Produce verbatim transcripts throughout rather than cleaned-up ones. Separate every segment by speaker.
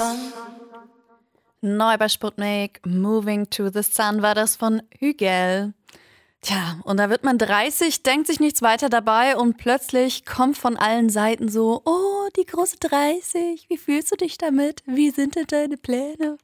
Speaker 1: Neu bei Sputnik, Moving to the Sun war das von Hügel. Tja, und da wird man dreißig, denkt sich nichts weiter dabei und plötzlich kommt von allen Seiten so, oh, die große dreißig, wie fühlst du dich damit? Wie sind denn deine Pläne?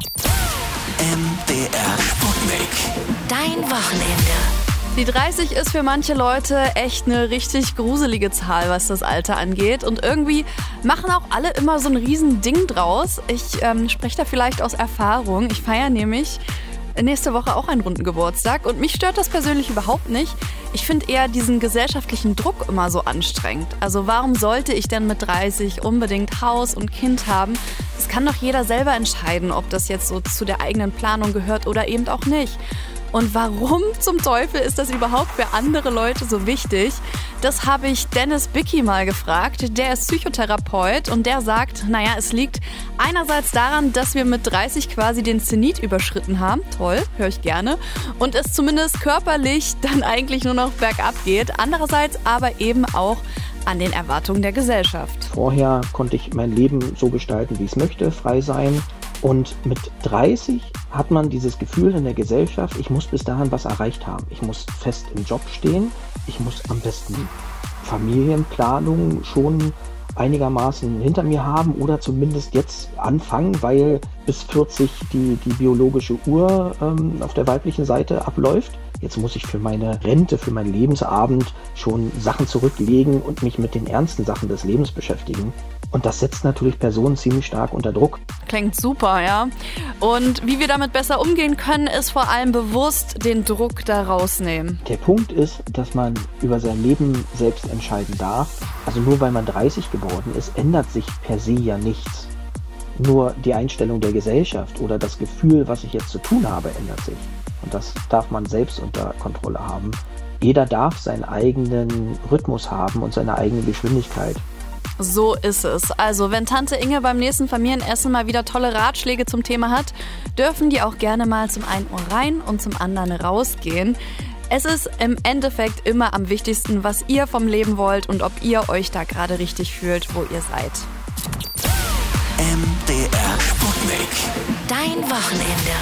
Speaker 2: M D R Sputnik.
Speaker 3: Dein Wochenende.
Speaker 1: Die dreißig ist für manche Leute echt eine richtig gruselige Zahl, was das Alter angeht. Und irgendwie machen auch alle immer so ein riesen Ding draus. Ich ähm, spreche da vielleicht aus Erfahrung. Ich feiere nämlich nächste Woche auch einen runden Geburtstag. Und mich stört das persönlich überhaupt nicht. Ich finde eher diesen gesellschaftlichen Druck immer so anstrengend. Also warum sollte ich denn mit dreißig unbedingt Haus und Kind haben? Das kann doch jeder selber entscheiden, ob das jetzt so zu der eigenen Planung gehört oder eben auch nicht. Und warum zum Teufel ist das überhaupt für andere Leute so wichtig? Das habe ich Dennis Bicki mal gefragt. Der ist Psychotherapeut und der sagt, naja, es liegt einerseits daran, dass wir mit dreißig quasi den Zenit überschritten haben. Toll, höre ich gerne. Und es zumindest körperlich dann eigentlich nur noch bergab geht. Andererseits aber eben auch an den Erwartungen der Gesellschaft.
Speaker 4: Vorher konnte ich mein Leben so gestalten, wie ich es möchte, frei sein. Und mit dreißig hat man dieses Gefühl in der Gesellschaft, ich muss bis dahin was erreicht haben. Ich muss fest im Job stehen. Ich muss am besten Familienplanung schon einigermaßen hinter mir haben oder zumindest jetzt anfangen, weil bis vierzig die, die biologische Uhr ähm, auf der weiblichen Seite abläuft. Jetzt muss ich für meine Rente, für meinen Lebensabend schon Sachen zurücklegen und mich mit den ernsten Sachen des Lebens beschäftigen. Und das setzt natürlich Personen ziemlich stark unter Druck.
Speaker 1: Klingt super, ja. Und wie wir damit besser umgehen können, ist vor allem bewusst den Druck da rausnehmen.
Speaker 4: Der Punkt ist, dass man über sein Leben selbst entscheiden darf. Also nur weil man dreißig geworden ist, ändert sich per se ja nichts. Nur die Einstellung der Gesellschaft oder das Gefühl, was ich jetzt zu tun habe, ändert sich. Und das darf man selbst unter Kontrolle haben. Jeder darf seinen eigenen Rhythmus haben und seine eigene Geschwindigkeit.
Speaker 1: So ist es. Also, wenn Tante Inge beim nächsten Familienessen mal wieder tolle Ratschläge zum Thema hat, dürfen die auch gerne mal zum einen Ohr rein und zum anderen rausgehen. Es ist im Endeffekt immer am wichtigsten, was ihr vom Leben wollt und ob ihr euch da gerade richtig fühlt, wo ihr seid.
Speaker 2: M D R Sputnik.
Speaker 3: Dein Wochenende.